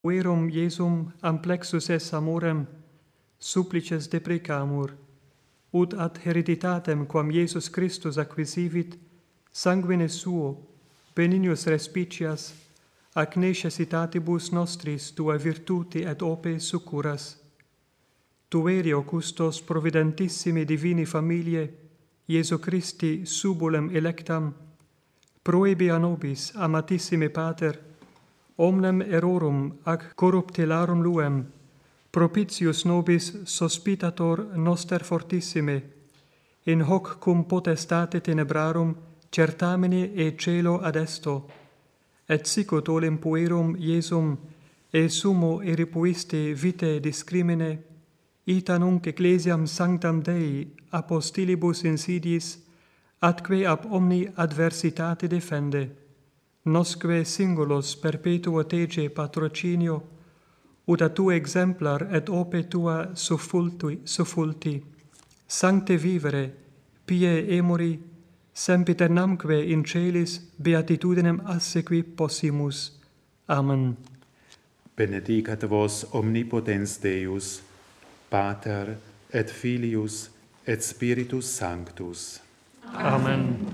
Verum Iesum amplexus es amorem, supplices deprecamur, ut ad hereditatem quam Iesus Christus acquisivit, sanguine suo, benignos respicias, ac necessitatibus nostris tua virtuti et ope succuras. Tuerio custos providentissimi divini familiae, Iesu Christi subulem electam, proebi a nobis, amatissime Pater, omnem errorum ac corruptilarum luem, propitius nobis sospitator noster fortissime, in hoc cum potestate tenebrarum certamine e celo adesto, et sicut olem puerum Iesum e sumo eripuiste vitae discrimine, ita nunc ecclesiam sanctam Dei apostilibus insidiis, atque ab omni adversitate defende, nosque singulos perpetuo tege patrocinio, ut a tu exemplar et ope tua suffulti, sancte vivere, pie emori, sempiternamque in celis beatitudinem assequi possimus. Amen. Benedicat vos omnipotens Deus, Pater et Filius et Spiritus Sanctus. Amen.